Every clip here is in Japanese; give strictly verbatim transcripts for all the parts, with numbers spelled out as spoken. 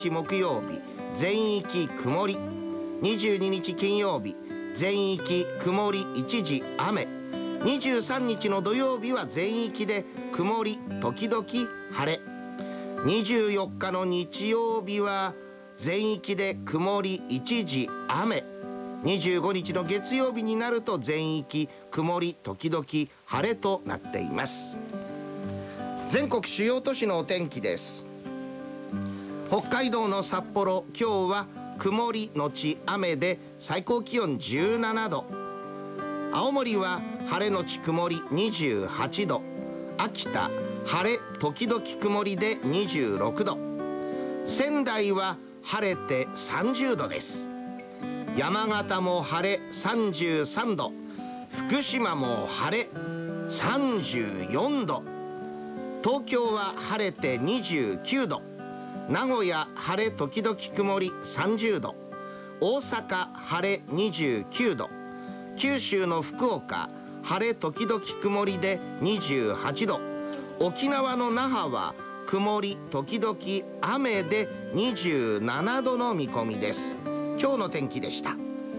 木曜日全域曇り、にじゅうににち金曜日全域曇り一時雨、にじゅうさんにちの土曜日は全域で曇り時々晴れ、にじゅうよっかの日曜日は全域で曇り一時雨、にじゅうごにちの月曜日になると全域曇り時々晴れとなっています。全国主要都市のお天気です。北海道の札幌、今日は曇りのち雨で最高気温じゅうななど、青森は晴れのち曇りにじゅうはちど、秋田晴れ時々曇りでにじゅうろくど、仙台は晴れてさんじゅうどです。山形も晴れさんじゅうさんど、福島も晴れさんじゅうよんど、東京は晴れてにじゅうきゅうど、名古屋晴れ時々曇りさんじゅうど、大阪晴れにじゅうきゅうど、九州の福岡晴れ時々曇りでにじゅうはちど、沖縄の那覇は曇り時々雨でにじゅうななどの見込みです。今日の天気でした。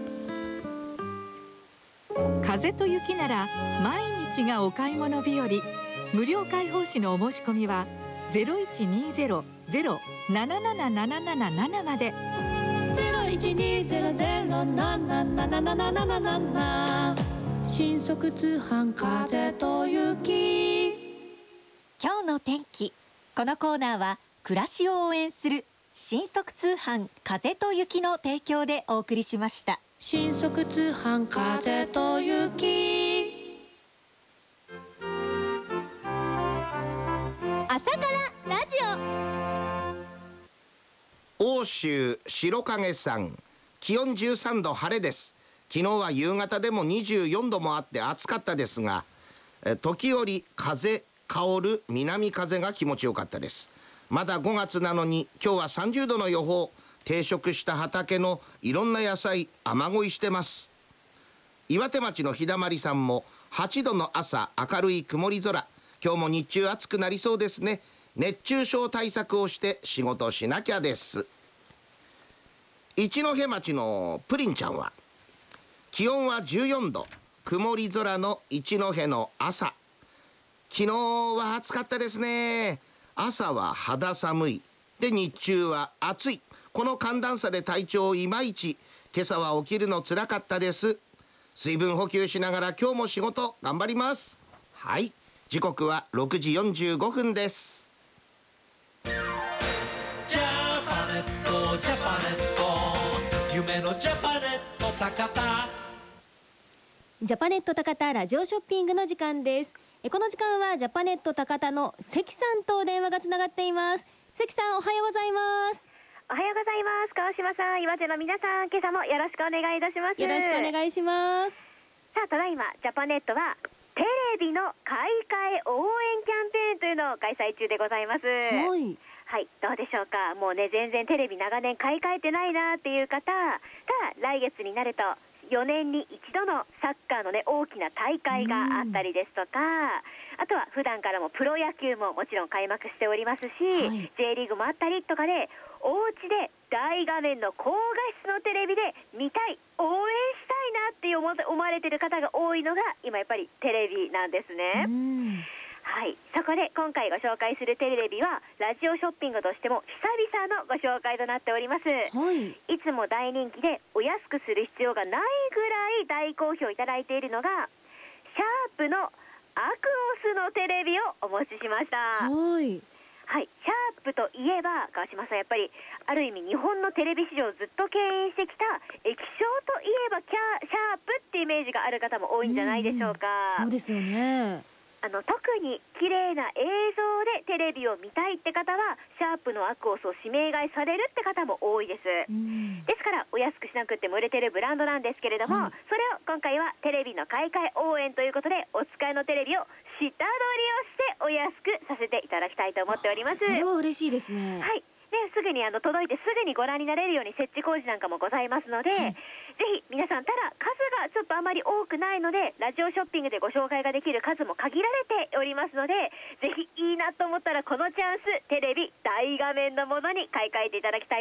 風と雪なら毎日がお買い物日和。無料開放誌のお申し込みはゼロいちにゼロゼロななななななななまで。 ゼロいちにゼロゼロななななななななな。新速通販風と雪。 今日の天気。このコーナーは暮らしを応援する新速通販風と雪の提供でお送りしました。 新速通販風と雪。 朝からラジオ欧州白影山、気温じゅうさんど晴れです。昨日は夕方でもにじゅうよんどもあって暑かったですが、え時折風香る南風が気持ちよかったです。まだごがつなのに今日はさんじゅうどの予報。定食した畑のいろんな野菜雨乞いしてます。岩手町の日だまりさんもはちどの朝明るい曇り空、今日も日中暑くなりそうですね。熱中症対策をして仕事しなきゃです。一戸町のプリンちゃんは気温はじゅうよんど、曇り空の一戸の朝。昨日は暑かったですね。朝は肌寒いで日中は暑い、この寒暖差で体調いまいち。今朝は起きるのつらかったです。水分補給しながら今日も仕事頑張ります。はい、時刻はろくじよんじゅうごふんです。 ジャパネットジャパネット、夢のジャパネット高田。 ジャパネット高田ラジオショッピングの時間です。えこの時間はジャパネット高田の関さんと電話がつながっています。関さん、おはようございます。 おはようございます。川島さん、岩手の皆さん、今朝もよろしくお願いいたします。 よろしくお願いします。 さあ、ただいまジャパネットはテレビの買い替え応援キャンペーンというのを開催中でございます。 はい、 はい、どうでしょうか。もうね、全然テレビ長年買い替えてないなっていう方、ただ来月になるとよねんに一度のサッカーのね、大きな大会があったりですとか、あとは普段からもプロ野球ももちろん開幕しておりますし、はい、J リーグもあったりとかで、お家で大画面の高画質のテレビで見たい、応援したいなって思思われている方が多いのが今やっぱりテレビなんですね。はい、そこで今回ご紹介するテレビはラジオショッピングとしても久々のご紹介となっております。はい、いつも大人気でお安くする必要がないぐらい大好評いただいているのがシャープのアクオスのテレビをお持ちしました。はい、はい、シャープといえば川島さん、やっぱりある意味日本のテレビ史上ずっと牽引してきた液晶といえばキャシャープってイメージがある方も多いんじゃないでしょうか。 うん、そうですよね。 あの特に綺麗な映像でテレビを見たいって方はシャープのアクオスを指名買いされるって方も多いです。ですからお安くしなくても売れてるブランドなんですけれども、はい、それを今回はテレビの買い替え応援ということでお使いのテレビを下取りをしてお安くさせていただきたいと思っております。 それは嬉しいですね。 はい、 すぐにあの届いてすぐにご覧になれるように設置工事なんかもございますので、はい、ぜひ皆さん、ただ数がちょっとあまり多くないのでラジオショッピングでご紹介ができる数も限られておりますので、ぜひいいなと思ったらこのチャンステレビ大画面のものに買い替えていただきたい